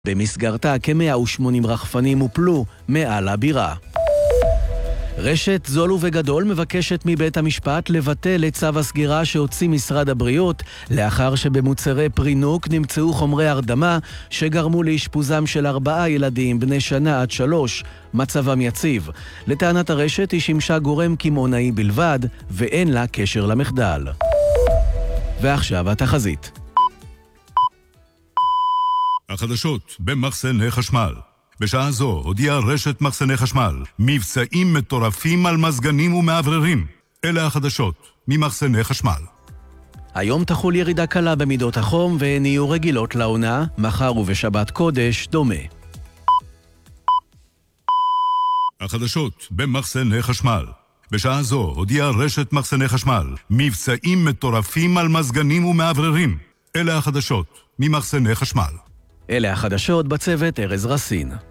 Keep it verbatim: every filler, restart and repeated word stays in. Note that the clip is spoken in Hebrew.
במסגרתה כ-מאה ושמונים רחפנים הופלו מעל הבירה. רשת זול ובגדול מבקשת מבית המשפט לבטל את צו הסגירה שהוציא משרד הבריאות לאחר שבמוצרי פרינוק נמצאו חומרי הרדמה שגרמו לאשפוזם של ארבעה ילדים בני שנה עד שלוש, מצבם יציב. לטענת הרשת היא שימשה גורם קמעונאי בלבד ואין לה קשר למחדל. ועכשיו התחזית. החדשות במחסני חשמל. בשעה זו הודיעה רשת מחסני חשמל מבצעים מטורפים על מזגנים ומעבררים. אלה החדשות ממחסני חשמל. היום תחול ירידה קלה במידות החום והן יהיו רגילות לעונה, מחר ובשבת קודש דומה. החדשות במחסני חשמל. בשעה זו הודיעה רשת מחסני חשמל מבצעים מטורפים על מזגנים ומעבררים. אלה החדשות ממחסני חשמל. אלה החדשות בצוות ארז רסין.